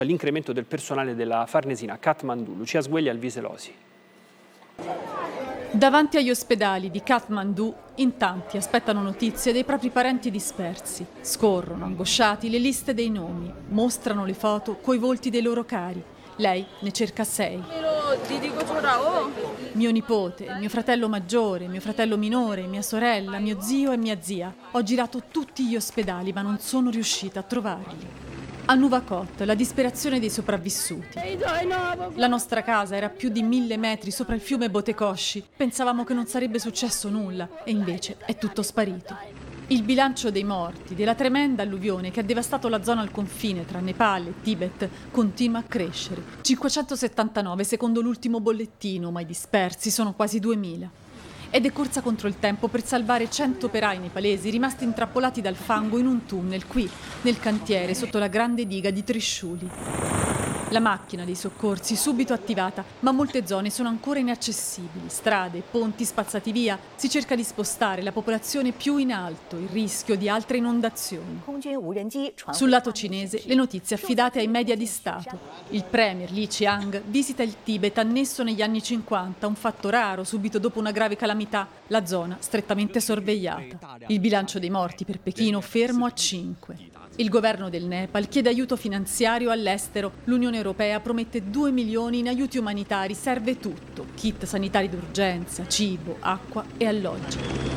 L'incremento del personale della Farnesina a Kathmandu. Lucia Sgueglia e Alvise Losi. Davanti agli ospedali di Kathmandu, in tanti aspettano notizie dei propri parenti dispersi. Scorrono, angosciati, le liste dei nomi, mostrano le foto coi volti dei loro cari. Lei ne cerca 6. Mio nipote, mio fratello maggiore, mio fratello minore, mia sorella, mio zio e mia zia. Ho girato tutti gli ospedali, ma non sono riuscita a trovarli. A Nuwakot, la disperazione dei sopravvissuti. La nostra casa era a più di 1000 metri sopra il fiume Botekoshi. Pensavamo che non sarebbe successo nulla e invece è tutto sparito. Il bilancio dei morti della tremenda alluvione che ha devastato la zona al confine tra Nepal e Tibet continua a crescere. 579 secondo l'ultimo bollettino, ma i dispersi sono quasi 2000. Ed è corsa contro il tempo per salvare 100 operai nepalesi rimasti intrappolati dal fango in un tunnel qui, nel cantiere, sotto la grande diga di Trishuli. La macchina dei soccorsi subito attivata, ma molte zone sono ancora inaccessibili. Strade, ponti spazzati via. Si cerca di spostare la popolazione più in alto, il rischio di altre inondazioni. Sul lato cinese, le notizie affidate ai media di Stato. Il premier Li Qiang visita il Tibet annesso negli anni 50, un fatto raro subito dopo una grave calamità, la zona strettamente sorvegliata. Il bilancio dei morti per Pechino fermo a 5. Il governo del Nepal chiede aiuto finanziario all'estero. L'Unione Europea promette 2 milioni in aiuti umanitari. Serve tutto: kit sanitari d'urgenza, cibo, acqua e alloggi.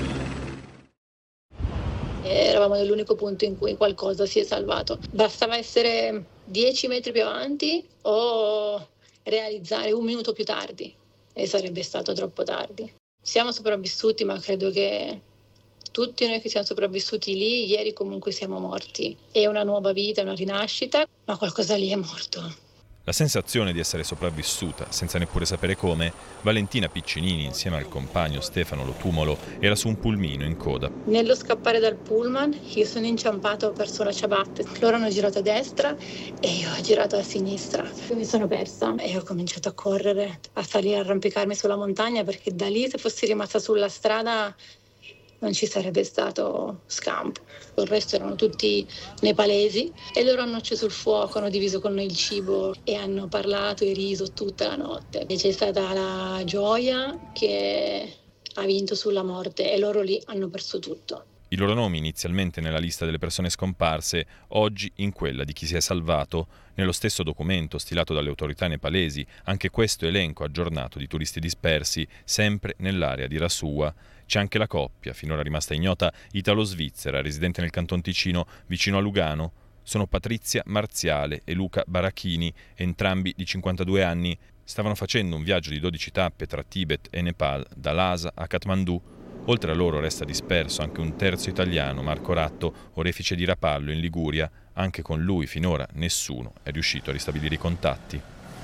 Eravamo nell'unico punto in cui qualcosa si è salvato. Bastava essere 10 metri più avanti o realizzare un minuto più tardi e sarebbe stato troppo tardi. Siamo sopravvissuti, ma credo che tutti noi che siamo sopravvissuti lì, ieri comunque siamo morti. È una nuova vita, una rinascita, ma qualcosa lì è morto. La sensazione di essere sopravvissuta, senza neppure sapere come, Valentina Piccinini, insieme al compagno Stefano Lotumolo, era su un pulmino in coda. Nello scappare dal pullman, io sono inciampato verso la ciabatte. Loro hanno girato a destra e io ho girato a sinistra. Io mi sono persa e ho cominciato a correre, a salire, a arrampicarmi sulla montagna, perché da lì, se fossi rimasta sulla strada, non ci sarebbe stato scampo. Il resto erano tutti nepalesi e loro hanno acceso il fuoco, hanno diviso con noi il cibo e hanno parlato e riso tutta la notte. E c'è stata la gioia che ha vinto sulla morte e loro lì hanno perso tutto. I loro nomi inizialmente nella lista delle persone scomparse, oggi in quella di chi si è salvato, nello stesso documento stilato dalle autorità nepalesi, anche questo elenco aggiornato di turisti dispersi, sempre nell'area di Rasuwa. C'è anche la coppia, finora rimasta ignota, italo-svizzera, residente nel Canton Ticino, vicino a Lugano. Sono Patrizia Marziale e Luca Barachini, entrambi di 52 anni. Stavano facendo un viaggio di 12 tappe tra Tibet e Nepal, da Lhasa a Kathmandu. Oltre a loro resta disperso anche un terzo italiano, Marco Ratto, orefice di Rapallo in Liguria. Anche con lui finora nessuno è riuscito a ristabilire i contatti.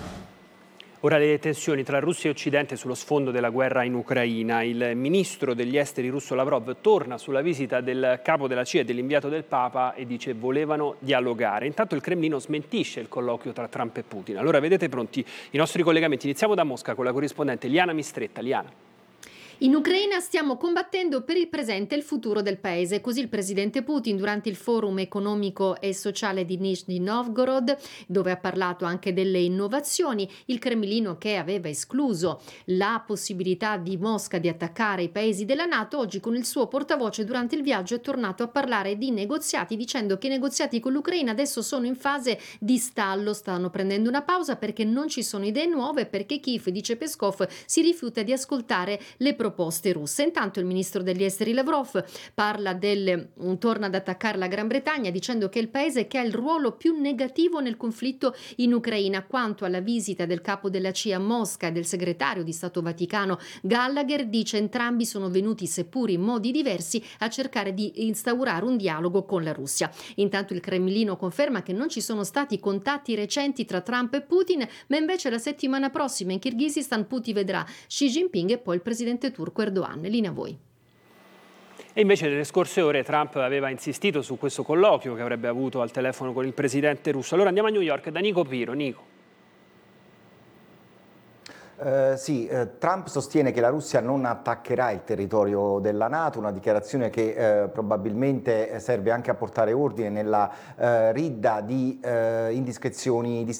Ora le tensioni tra Russia e Occidente sullo sfondo della guerra in Ucraina. Il ministro degli esteri russo Lavrov torna sulla visita del capo della CIA e dell'inviato del Papa e dice volevano dialogare. Intanto il Cremlino smentisce il colloquio tra Trump e Putin. Allora vedete pronti i nostri collegamenti. Iniziamo da Mosca con la corrispondente Liana Mistretta. Liana. In Ucraina stiamo combattendo per il presente e il futuro del paese, così il presidente Putin durante il forum economico e sociale di Nizhny Novgorod, dove ha parlato anche delle innovazioni, il Cremlino che aveva escluso la possibilità di Mosca di attaccare i paesi della NATO, oggi con il suo portavoce durante il viaggio è tornato a parlare di negoziati, dicendo che i negoziati con l'Ucraina adesso sono in fase di stallo, stanno prendendo una pausa perché non ci sono idee nuove, perché Kiev, dice Peskov, si rifiuta di ascoltare le proposte russe. Intanto il ministro degli esteri Lavrov torna ad attaccare la Gran Bretagna dicendo che è il paese che ha il ruolo più negativo nel conflitto in Ucraina. Quanto alla visita del capo della CIA a Mosca e del segretario di Stato Vaticano Gallagher, dice entrambi sono venuti, seppur in modi diversi, a cercare di instaurare un dialogo con la Russia. Intanto il Cremlino conferma che non ci sono stati contatti recenti tra Trump e Putin, ma invece la settimana prossima in Kirghizistan Putin vedrà Xi Jinping e poi il presidente turco Erdogan. Linea a voi. E invece nelle scorse ore Trump aveva insistito su questo colloquio che avrebbe avuto al telefono con il presidente russo. Allora andiamo a New York da Nico Piro. Nico. Trump sostiene che la Russia non attaccherà il territorio della NATO, una dichiarazione che probabilmente serve anche a portare ordine nella ridda di indiscrezioni di